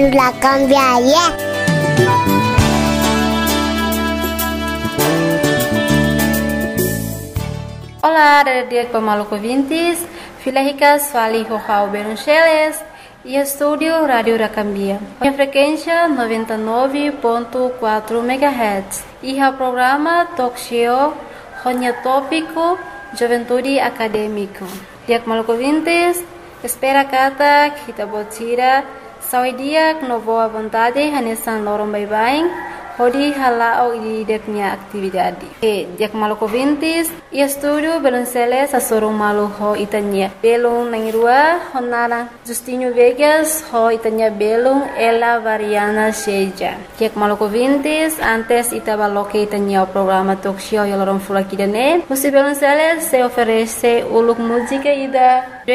La cambiaria. Olá, dia pemaluco ouvintes, Filéricas Fali Rojau Beruncheles e estúdio Rádio Racambia. A frequência 99.4 MHz e o programa Talk Show Ronya Tópico Juventude Acadêmico. Dia pemaluco ouvintes, espera kata kita botira sawi dia no boa vontade hanesan lorong bye-bye. Hodi halao di deknya aktividade. Dia maluco ouvintes, e estúdio Belonceles a sorong malu ho itanya. Belong nangirua honara Justinho Vegas ho itanya belong ela variana seja. Dia maluco ouvintes, antes itabaloke itanya o programa talk show yalorong fulakidane. Musi Belonceles se oferece uluk música ida